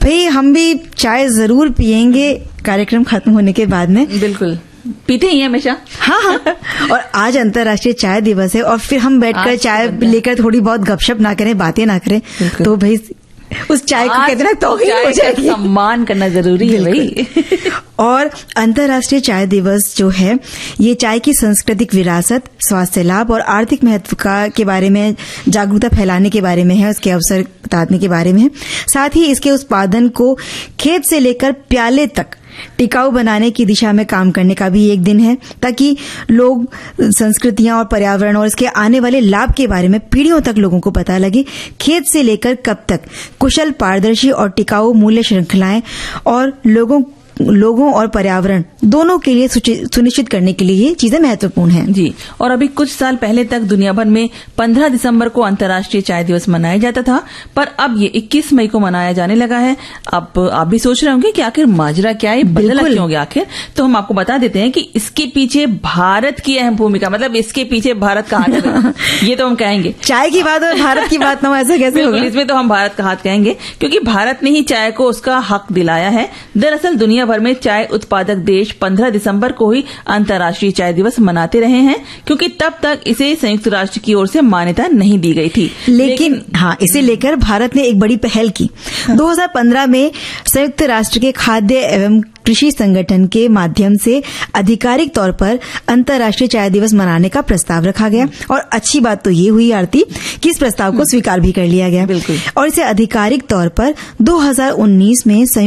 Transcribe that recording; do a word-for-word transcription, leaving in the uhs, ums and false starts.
भाई हम भी चाय जरूर पियेंगे कार्यक्रम खत्म होने के बाद में। बिल्कुल, पीते ही हमेशा। हाँ हाँ। और आज अंतर्राष्ट्रीय चाय दिवस है और फिर हम बैठकर चाय लेकर थोड़ी बहुत गपशप ना करें, बातें ना करें, तो भाई उस चाय को कहते ना तो हो जाएगी। सम्मान करना जरूरी है भाई। और अंतर्राष्ट्रीय चाय दिवस जो है ये चाय की सांस्कृतिक विरासत, स्वास्थ्य लाभ और आर्थिक महत्व का के बारे में जागरूकता फैलाने के बारे में है, उसके अवसर बताने के बारे में है। साथ ही इसके उत्पादन को खेत से लेकर प्याले तक टिकाऊ बनाने की दिशा में काम करने का भी एक दिन है, ताकि लोग संस्कृतियां और पर्यावरण और इसके आने वाले लाभ के बारे में पीढ़ियों तक लोगों को पता लगे। खेत से लेकर कब तक कुशल, पारदर्शी और टिकाऊ मूल्य श्रृंखलाएं और लोगों लोगों और पर्यावरण दोनों के लिए सुनिश्चित करने के लिए ये चीजें महत्वपूर्ण हैं। जी, और अभी कुछ साल पहले तक दुनिया भर में पंद्रह दिसंबर को अंतर्राष्ट्रीय चाय दिवस मनाया जाता था, पर अब ये इक्कीस मई को मनाया जाने लगा है। अब आप भी सोच रहे होंगे कि आखिर माजरा क्या है, बदला क्यों गया आखिर? तो हम आपको बता देते हैं कि इसके पीछे भारत की अहम भूमिका, मतलब इसके पीछे भारत का हाथ है। ये तो हम कहेंगे, चाय की बात और भारत की बात ना हो, ऐसा कैसे होगा? इसमें तो हम भारत का हाथ कहेंगे, क्योंकि भारत ने ही चाय को उसका हक दिलाया है। दरअसल दुनिया भर में चाय उत्पादक देश पंद्रह दिसंबर को ही अंतर्राष्ट्रीय चाय दिवस मनाते रहे हैं, क्योंकि तब तक इसे संयुक्त राष्ट्र की ओर से मान्यता नहीं दी गई थी। लेकिन, लेकिन हाँ, इसे लेकर भारत ने एक बड़ी पहल की। हाँ। दो हज़ार पंद्रह में संयुक्त राष्ट्र के खाद्य एवं कृषि संगठन के माध्यम से आधिकारिक तौर पर अंतर्राष्ट्रीय चाय दिवस मनाने का प्रस्ताव रखा गया, और अच्छी बात तो ये हुई आरती कि इस प्रस्ताव को स्वीकार भी कर लिया गया। बिल्कुल। और इसे आधिकारिक तौर पर दो हज़ार उन्नीस में